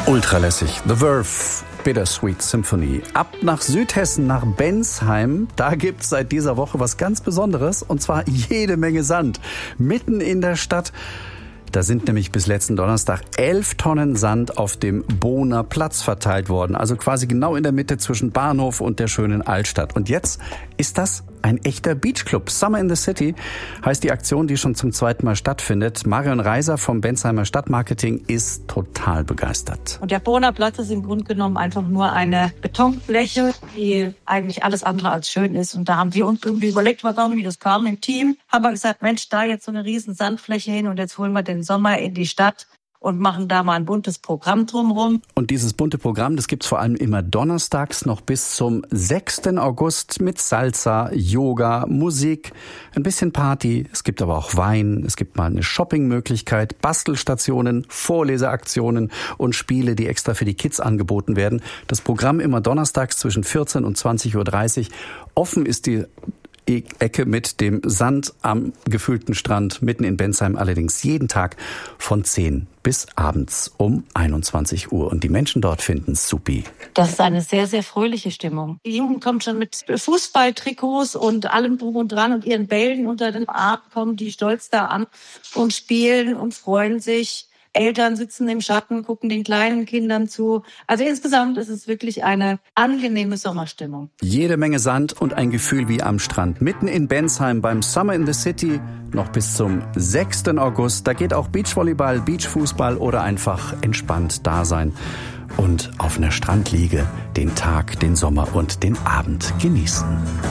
Ultralässig. The Verve, Bittersweet Symphony. Ab nach Südhessen, nach Bensheim. Da gibt's seit dieser Woche was ganz Besonderes. Und zwar jede Menge Sand. Mitten in der Stadt. Da sind nämlich bis letzten Donnerstag 11 Tonnen Sand auf dem Bohner Platz verteilt worden. Also quasi genau in der Mitte zwischen Bahnhof und der schönen Altstadt. Und jetzt ist das ein echter Beachclub. Summer in the City heißt die Aktion, die schon zum zweiten Mal stattfindet. Marion Reiser vom Bensheimer Stadtmarketing ist total begeistert. Und der Bohner Platz ist im Grunde genommen einfach nur eine Betonfläche, die eigentlich alles andere als schön ist. Und da haben wir uns irgendwie überlegt, wie das kam im Team. Haben wir gesagt, Mensch, da jetzt so eine riesen Sandfläche hin und jetzt holen wir den Sommer in die Stadt und machen da mal ein buntes Programm drumherum. Und dieses bunte Programm, das gibt's vor allem immer donnerstags noch bis zum 6. August mit Salsa, Yoga, Musik, ein bisschen Party. Es gibt aber auch Wein, es gibt mal eine Shoppingmöglichkeit, Bastelstationen, Vorleseaktionen und Spiele, die extra für die Kids angeboten werden. Das Programm immer donnerstags zwischen 14 und 20.30 Uhr. Offen ist die Ecke mit dem Sand am gefüllten Strand mitten in Bensheim, allerdings jeden Tag von 10 bis abends um 21 Uhr. Und die Menschen dort finden es supi. Das ist eine sehr, sehr fröhliche Stimmung. Die Jugend kommt schon mit Fußballtrikots und allem drum und dran und ihren Bällen unter den Arm, kommen die stolz da an und spielen und freuen sich. Eltern sitzen im Schatten, gucken den kleinen Kindern zu. Also insgesamt ist es wirklich eine angenehme Sommerstimmung. Jede Menge Sand und ein Gefühl wie am Strand. Mitten in Bensheim beim Summer in the City noch bis zum 6. August. Da geht auch Beachvolleyball, Beachfußball oder einfach entspannt da sein und auf einer Strandliege den Tag, den Sommer und den Abend genießen.